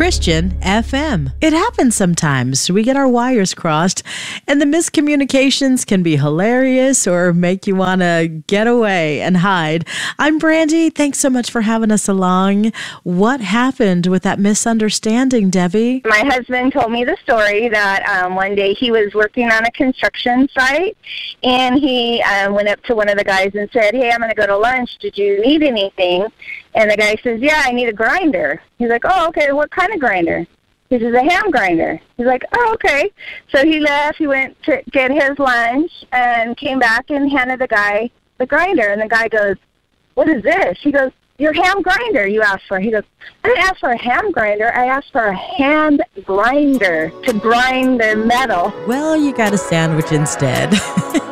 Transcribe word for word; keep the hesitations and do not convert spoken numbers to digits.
Christian F M. It happens sometimes. We get our wires crossed, and the miscommunications can be hilarious or make you want to get away and hide. I'm Brandy. Thanks so much for having us along. What happened with that misunderstanding, Debbie? My husband told me the story that um, one day he was working on a construction site, and he um, went up to one of the guys and said, "Hey, I'm going to go to lunch. Did you need anything?" And the guy says, "Yeah, I need a grinder." He's like, "Oh, okay, what kind of grinder?" He says, "A ham grinder." He's like, "Oh, okay." So he left, he went to get his lunch, and came back and handed the guy the grinder. And the guy goes, "What is this?" He goes, "Your ham grinder you asked for." He goes, "I didn't ask for a ham grinder. I asked for a hand grinder to grind the metal." Well, you got a sandwich instead.